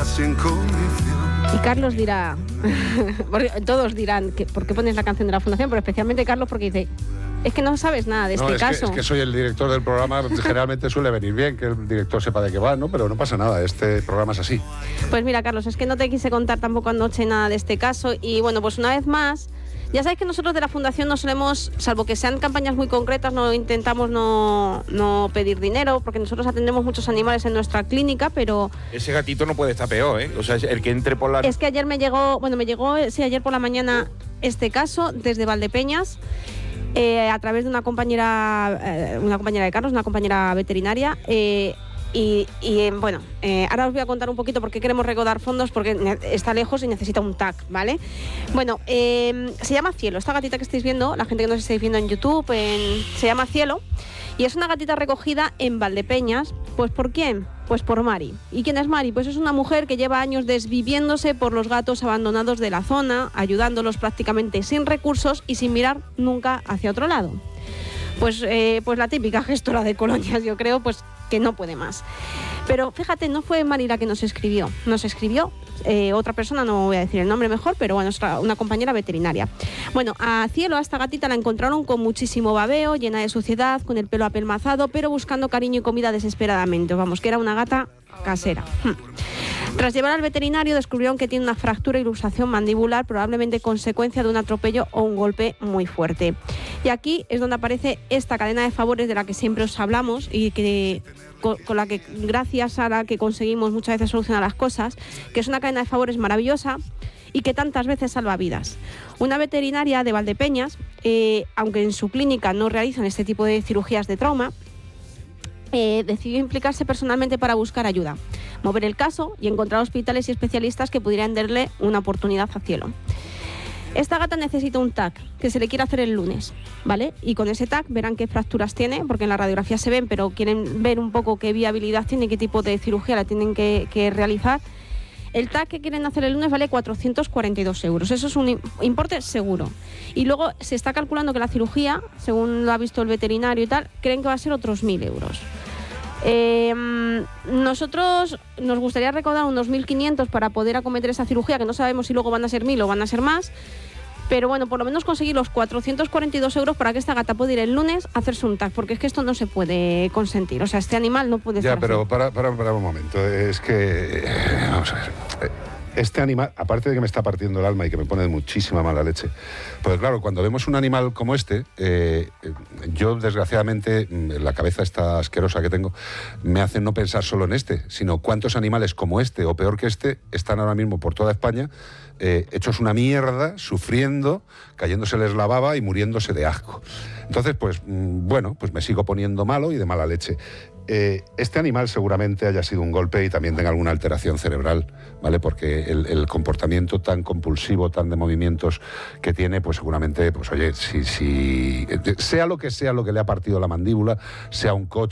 sin condición. Y Carlos dirá, todos dirán, ¿por qué pones la canción de la Fundación? Pero especialmente Carlos porque dice, es que no sabes nada de este caso. Es que soy el director del programa, generalmente suele venir bien que el director sepa de qué va, ¿no? Pero no pasa nada, este programa es así. Pues mira, Carlos, es que no te quise contar tampoco anoche nada de este caso y bueno, pues una vez más, ya sabéis que nosotros de la Fundación no solemos, salvo que sean campañas muy concretas, no intentamos no pedir dinero, porque nosotros atendemos muchos animales en nuestra clínica, pero... Ese gatito no puede estar peor, ¿eh? O sea, el que entre por la... Es que ayer me llegó, ayer por la mañana este caso desde Valdepeñas, a través de una compañera de Carlos, una compañera veterinaria, ahora os voy a contar un poquito por qué queremos recaudar fondos, porque está lejos y necesita un TAC, ¿vale? Bueno, se llama Cielo, esta gatita que estáis viendo, la gente que nos estáis viendo en YouTube, se llama Cielo, y es una gatita recogida en Valdepeñas. ¿Pues por quién? Pues por Mari. ¿Y quién es Mari? Pues es una mujer que lleva años desviviéndose por los gatos abandonados de la zona, ayudándolos prácticamente sin recursos y sin mirar nunca hacia otro lado. Pues la típica gestora de colonias, yo creo, pues que no puede más. Pero fíjate, no fue Mari la que nos escribió otra persona, no voy a decir el nombre mejor, pero bueno, es una compañera veterinaria. Bueno, a Cielo, a esta gatita, la encontraron con muchísimo babeo, llena de suciedad, con el pelo apelmazado, pero buscando cariño y comida desesperadamente. Vamos, que era una gata casera. Tras llevar al veterinario descubrieron que tiene una fractura y luxación mandibular, probablemente consecuencia de un atropello o un golpe muy fuerte. Y aquí es donde aparece esta cadena de favores de la que siempre os hablamos y que con la que, gracias a la que conseguimos muchas veces solucionar las cosas, que es una cadena de favores maravillosa y que tantas veces salva vidas. Una veterinaria de Valdepeñas, aunque en su clínica no realizan este tipo de cirugías de trauma, decidió implicarse personalmente para buscar ayuda, mover el caso y encontrar hospitales y especialistas que pudieran darle una oportunidad a Cielo. Esta gata necesita un TAC que se le quiere hacer el lunes, ¿vale? Y con ese TAC verán qué fracturas tiene, porque en la radiografía se ven, pero quieren ver un poco qué viabilidad tiene, qué tipo de cirugía la tienen que realizar. El TAC que quieren hacer el lunes vale 442 euros. Eso es un importe seguro. Y luego se está calculando que la cirugía, según lo ha visto el veterinario y tal, creen que va a ser otros 1.000 euros. Nosotros nos gustaría recaudar unos 1.500 para poder acometer esa cirugía, que no sabemos si luego van a ser 1.000 o van a ser más. Pero bueno, por lo menos conseguir los 442 euros para que esta gata pueda ir el lunes a hacerse un TAC, porque es que esto no se puede consentir. O sea, este animal no puede estar Ya, pero así. para un momento. Es que... vamos a ver. Este animal, aparte de que me está partiendo el alma y que me pone de muchísima mala leche, pues claro, cuando vemos un animal como este, yo desgraciadamente, la cabeza esta asquerosa que tengo, me hace no pensar solo en este, sino cuántos animales como este o peor que este están ahora mismo por toda España, hechos una mierda, sufriendo, cayéndoseles la baba y muriéndose de asco. Entonces, pues bueno, pues me sigo poniendo malo y de mala leche. Este animal seguramente haya sido un golpe y también tenga alguna alteración cerebral, ¿vale? Porque el comportamiento tan compulsivo, tan de movimientos que tiene, pues seguramente, pues oye, si sea lo que le ha partido la mandíbula, sea un coche,